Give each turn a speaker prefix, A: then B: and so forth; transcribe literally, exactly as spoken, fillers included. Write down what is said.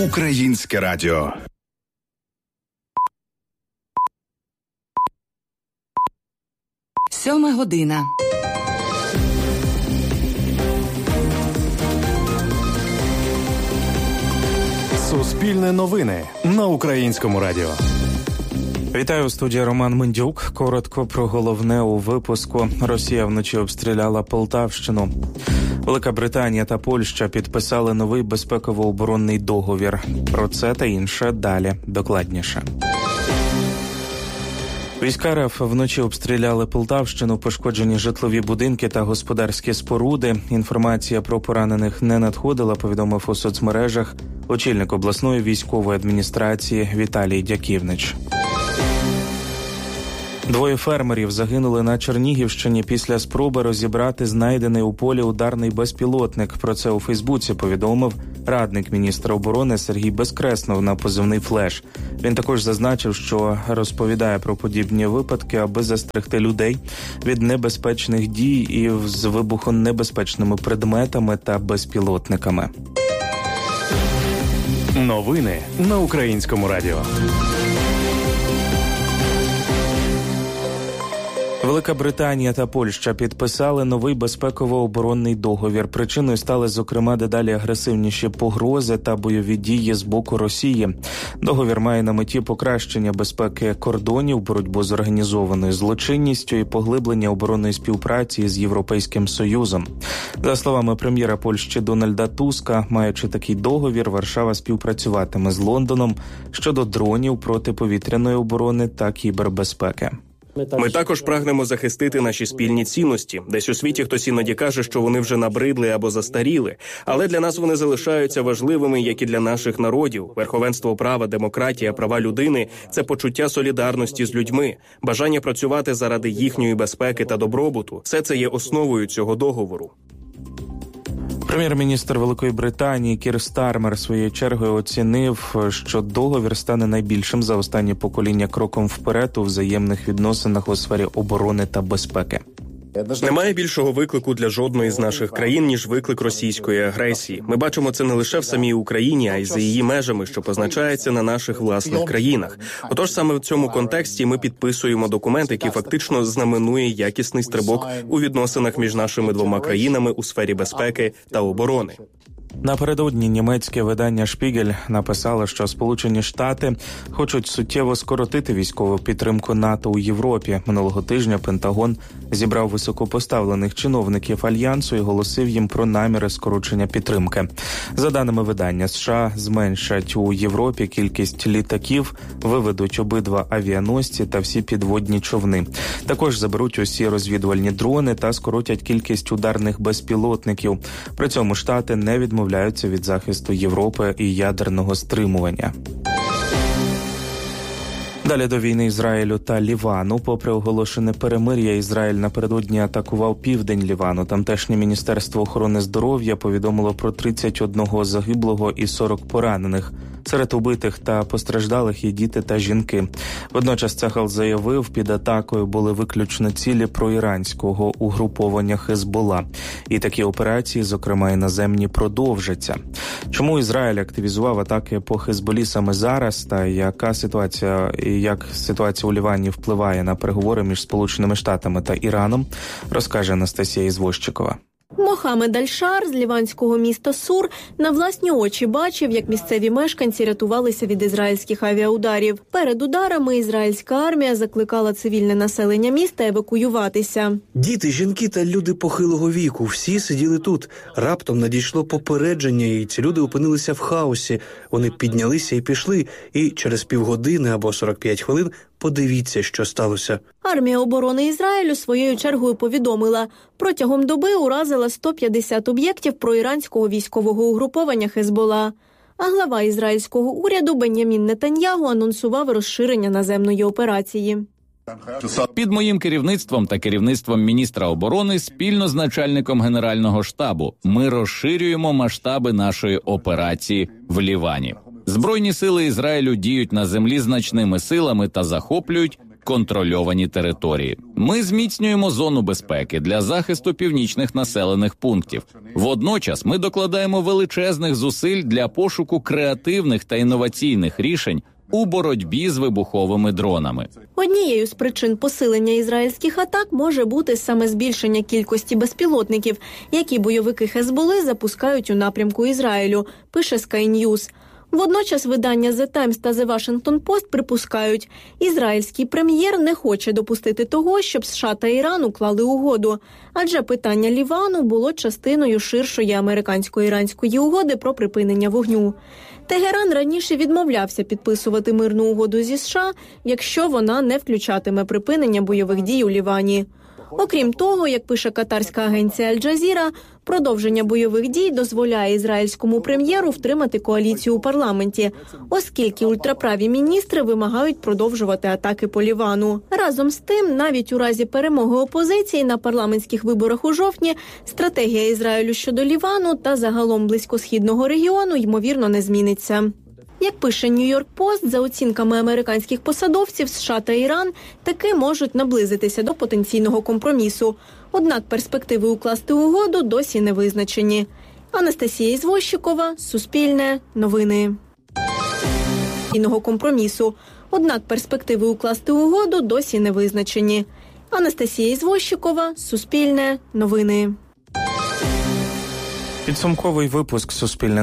A: Українське радіо.
B: Сьома година.
C: Суспільне новини на Українському радіо.
D: Вітаю, у студії Роман Мендюк. Коротко про головне у випуску. Росія вночі обстріляла Полтавщину. Велика Британія та Польща підписали новий безпеково-оборонний договір. Про це та інше далі докладніше. Війська РФ вночі обстріляли Полтавщину, пошкоджені житлові будинки та господарські споруди. Інформація про поранених не надходила, повідомив у соцмережах очільник обласної військової адміністрації Віталій Дяківнич. Двоє фермерів загинули на Чернігівщині після спроби розібрати знайдений у полі ударний безпілотник. Про це у Фейсбуці повідомив радник міністра оборони Сергій Безкреснов на позивний «Флеш». Він також зазначив, що розповідає про подібні випадки, аби застерегти людей від небезпечних дій і з вибухонебезпечними предметами та безпілотниками.
C: Новини на Українському радіо.
D: Велика Британія та Польща підписали новий безпеково-оборонний договір. Причиною стали, зокрема, дедалі агресивніші погрози та бойові дії з боку Росії. Договір має на меті покращення безпеки кордонів, боротьбу з організованою злочинністю і поглиблення оборонної співпраці з Європейським Союзом. За словами прем'єра Польщі Дональда Туска, маючи такий договір, Варшава співпрацюватиме з Лондоном щодо дронів, протиповітряної оборони та кібербезпеки.
E: Ми також прагнемо захистити наші спільні цінності. Десь у світі хтось іноді каже, що вони вже набридли або застаріли. Але для нас вони залишаються важливими, як і для наших народів. Верховенство права, демократія, права людини – це почуття солідарності з людьми, бажання працювати заради їхньої безпеки та добробуту. Все це є основою цього договору.
D: Прем'єр-міністр Великої Британії Кір Стармер своєю чергою оцінив, що договір стане найбільшим за останні покоління кроком вперед у взаємних відносинах у сфері оборони та безпеки.
E: Немає більшого виклику для жодної з наших країн, ніж виклик російської агресії. Ми бачимо це не лише в самій Україні, а й за її межами, що позначається на наших власних країнах. Отож, саме в цьому контексті ми підписуємо документ, який фактично знаменує якісний стрибок у відносинах між нашими двома країнами у сфері безпеки та оборони.
D: Напередодні німецьке видання «Шпігель» написало, що Сполучені Штати хочуть суттєво скоротити військову підтримку НАТО у Європі. Минулого тижня Пентагон зібрав високопоставлених чиновників Альянсу і оголосив їм про наміри скорочення підтримки. За даними видання, США зменшать у Європі кількість літаків, виведуть обидва авіаносці та всі підводні човни. Також заберуть усі розвідувальні дрони та скоротять кількість ударних безпілотників. При цьому Штати не відмовляються відмовляються від захисту Європи і ядерного стримування. Далі до війни Ізраїлю та Лівану. Попри оголошене перемир'я, Ізраїль напередодні атакував південь Лівану. Тамтешнє Міністерство охорони здоров'я повідомило про тридцять одного загиблого і сорок поранених. Серед убитих та постраждалих є діти та жінки. Водночас Цахал заявив, під атакою були виключно цілі проіранського угруповання Хезбола. І такі операції, зокрема і наземні, продовжаться. Чому Ізраїль активізував атаки по Хезболі саме зараз, та яка ситуація, як ситуація у Лівані впливає на переговори між Сполученими Штатами та Іраном, розкаже Анастасія Ізвозчикова.
F: Мохамед Аль-Шар з ліванського міста Сур на власні очі бачив, як місцеві мешканці рятувалися від ізраїльських авіаударів. Перед ударами ізраїльська армія закликала цивільне населення міста евакуюватися.
G: Діти, жінки та люди похилого віку – всі сиділи тут. Раптом надійшло попередження, і ці люди опинилися в хаосі. Вони піднялися і пішли, і через півгодини або сорок п'ять хвилин подивіться, що сталося.
F: Армія оборони Ізраїлю своєю чергою повідомила, протягом доби уразила сто п'ятдесят об'єктів проіранського військового угруповання Хезбола. А глава ізраїльського уряду Бен'ямін Нетаньягу анонсував розширення наземної операції.
H: Під моїм керівництвом та керівництвом міністра оборони спільно з начальником Генерального штабу ми розширюємо масштаби нашої операції в Лівані. Збройні сили Ізраїлю діють на землі значними силами та захоплюють контрольовані території. Ми зміцнюємо зону безпеки для захисту північних населених пунктів. Водночас ми докладаємо величезних зусиль для пошуку креативних та інноваційних рішень у боротьбі з вибуховими дронами.
F: Однією з причин посилення ізраїльських атак може бути саме збільшення кількості безпілотників, які бойовики Хезболи запускають у напрямку Ізраїлю, пише Sky News. Водночас видання The Times та The Washington Post припускають, ізраїльський прем'єр не хоче допустити того, щоб США та Іран уклали угоду, адже питання Лівану було частиною ширшої американсько-іранської угоди про припинення вогню. Тегеран раніше відмовлявся підписувати мирну угоду зі США, якщо вона не включатиме припинення бойових дій у Лівані. Окрім того, як пише катарська агенція Аль-Джазіра, продовження бойових дій дозволяє ізраїльському прем'єру втримати коаліцію у парламенті, оскільки ультраправі міністри вимагають продовжувати атаки по Лівану. Разом з тим, навіть у разі перемоги опозиції на парламентських виборах у жовтні, стратегія Ізраїлю щодо Лівану та загалом близькосхідного регіону, ймовірно, не зміниться. Як пише Нью-Йорк Пост, за оцінками американських посадовців, США та Іран таки можуть наблизитися до потенційного компромісу. Однак перспективи укласти угоду досі не визначені. Анастасія Ізвощикова, Суспільне, Новини. Компромісу. Однак перспективи укласти угоду досі не визначені. Анастасія Ізвощикова, Суспільне, Новини.
D: Підсумковий випуск «Суспільне